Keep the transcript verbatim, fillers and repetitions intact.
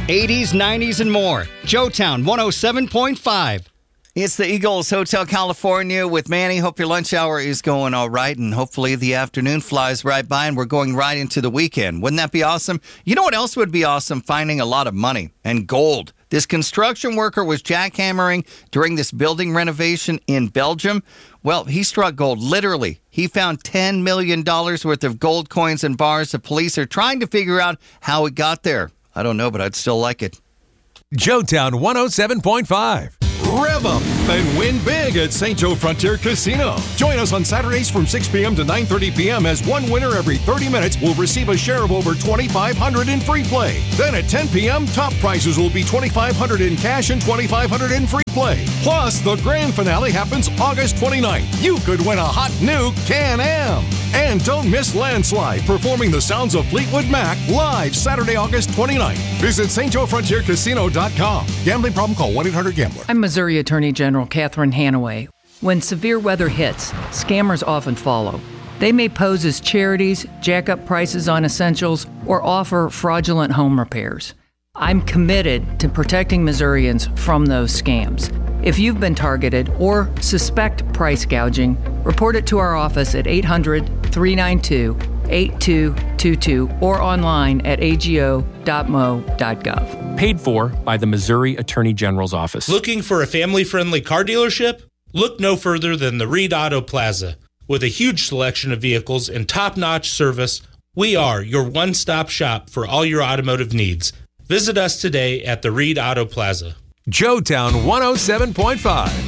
eighties, nineties, and more. Joetown one oh seven point five. It's the Eagles Hotel California with Manny. Hope your lunch hour is going all right, and hopefully the afternoon flies right by and we're going right into the weekend. Wouldn't that be awesome? You know what else would be awesome? Finding a lot of money and gold. This construction worker was jackhammering during this building renovation in Belgium. Well, he struck gold, literally. He found ten million dollars worth of gold coins and bars. The police are trying to figure out how it got there. I don't know, but I'd still like it. Joetown one oh seven point five. Rev up and win big at Saint Joe Frontier Casino. Join us on Saturdays from six p.m. to nine thirty p.m. as one winner every thirty minutes will receive a share of over twenty-five hundred dollars in free play. Then at ten p.m., top prizes will be twenty-five hundred dollars in cash and twenty-five hundred dollars in free play. Plus, the grand finale happens August twenty-ninth. You could win a hot new Can-Am. And don't miss Landslide, performing the sounds of Fleetwood Mac live Saturday, August twenty-ninth. Visit Saint Joe Frontier Casino dot com. Gambling problem? Call one eight hundred gambler. I'm Missouri Attorney General Catherine Hanaway. When severe weather hits, scammers often follow. They may pose as charities, jack up prices on essentials, or offer fraudulent home repairs. I'm committed to protecting Missourians from those scams. If you've been targeted or suspect price gouging, report it to our office at eight hundred, three nine two, eight two two two or online at a g o dot m o dot gov. Paid for by the Missouri Attorney General's Office. Looking for a family-friendly car dealership? Look no further than the Reed Auto Plaza. With a huge selection of vehicles and top-notch service, we are your one-stop shop for all your automotive needs. Visit us today at the Reed Auto Plaza. Joetown one oh seven point five.